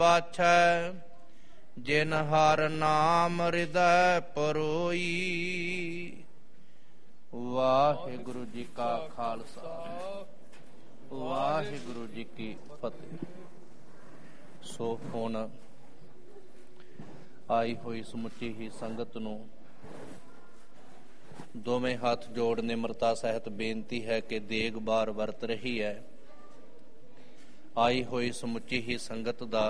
ਪਾਛੈ ਜਿਨ ਹਰ ਨਾਮ ਹਿਰਦੈ ਪਰੋਈ। ਵਾਹਿਗੁਰੂ ਜੀ ਕਾ ਖਾਲਸਾ, ਵਾਹਿਗੁਰੂ ਜੀ ਕੀ ਫਤਿਹ। ਸੋ ਹੁਣ ਆਈ ਹੋਈ ਸਮੁੱਚੀ ਹੀ ਸੰਗਤ ਨੂੰ ਦੋਵੇਂ ਹੱਥ ਜੋੜ ਨਿਮਰਤਾ ਸਹਿਤ ਬੇਨਤੀ ਹੈ ਕਿ ਦੇਗ ਬਾਰ ਵਰਤ ਰਹੀ ਹੈ। ਆਈ ਹੋਈ ਸਮੁੱਚੀ ਹੀ ਸੰਗਤ ਦਾ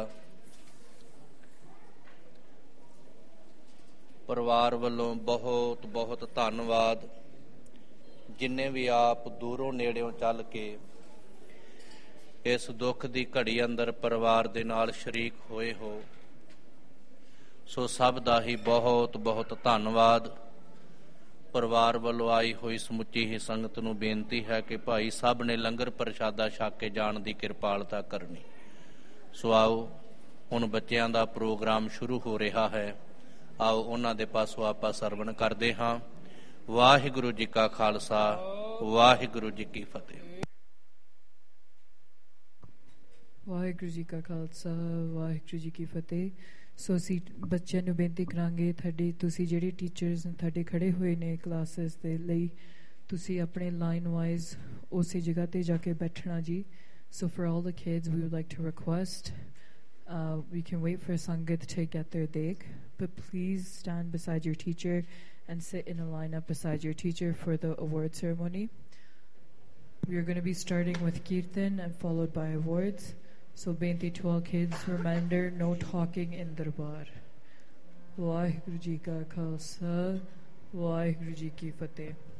ਪਰਿਵਾਰ ਵੱਲੋਂ ਬਹੁਤ ਬਹੁਤ ਧੰਨਵਾਦ। ਜਿੰਨੇ ਵੀ ਆਪ ਦੂਰੋਂ ਨੇੜਿਓਂ ਚੱਲ ਕੇ ਇਸ ਦੁੱਖ ਦੀ ਘੜੀ ਅੰਦਰ ਪਰਿਵਾਰ ਦੇ ਨਾਲ ਸ਼ਰੀਕ ਹੋਏ ਹੋ, ਸੋ ਸਭ ਦਾ ਹੀ ਬਹੁਤ ਬਹੁਤ ਧੰਨਵਾਦ। ਪਰਿਵਾਰ ਵੱਲੋਂ ਆਈ ਹੋਈ ਸਮੁੱਚੀ ਹੀ ਸੰਗਤ ਨੂੰ ਬੇਨਤੀ ਹੈ ਕਿ ਭਾਈ ਸਭ ਨੇ ਲੰਗਰ ਪ੍ਰਸ਼ਾਦਾ ਛਕ ਕੇ ਜਾਣ ਦੀ ਕਿਰਪਾਲਤਾ ਕਰਨੀ। ਸੋ ਆਓ, ਹੁਣ ਬੱਚਿਆਂ ਦਾ ਪ੍ਰੋਗਰਾਮ ਸ਼ੁਰੂ ਹੋ ਰਿਹਾ ਹੈ। ਆਓ ਉਹਨਾਂ ਦੇ ਪਾਸੋਂ ਆਪਾਂ ਸਰਵਣ ਕਰਦੇ ਹਾਂ। ਵਾਹਿਗੁਰੂ ਜੀ ਕਾ ਖਾਲਸਾ, ਵਾਹਿਗੁਰੂ ਜੀ ਕੀ ਫਤਿਹ। ਵਾਹਿਗੁਰੂ ਜੀ ਕਾ ਖਾਲਸਾ, ਵਾਹਿਗੁਰੂ ਜੀ ਕੀ ਫਤਿਹ। ਸੋ ਅਸੀਂ ਬੱਚਿਆਂ ਨੂੰ ਬੇਨਤੀ ਕਰਾਂਗੇ, ਤੁਸੀਂ ਜਿਹੜੇ ਟੀਚਰਸ ਤੁਹਾਡੇ ਖੜੇ ਹੋਏ ਨੇ ਕਲਾਸਿਸ ਦੇ ਲਈ, ਤੁਸੀਂ ਆਪਣੇ ਲਾਈਨ ਵਾਈਜ਼ ਉਸੇ ਜਗ੍ਹਾ 'ਤੇ ਜਾ ਕੇ ਬੈਠਣਾ ਜੀ। ਸੋ for all the kids we would like to request we can wait for Sangat to get their deg, but please stand beside your teacher and sit in a line up beside your teacher for the award ceremony. We are going to be starting with Kirtan and followed by awards. So benti to all kids, reminder, no talking in darbar. Vaheguru ji ka khalsa, Vaheguru ji ki fateh.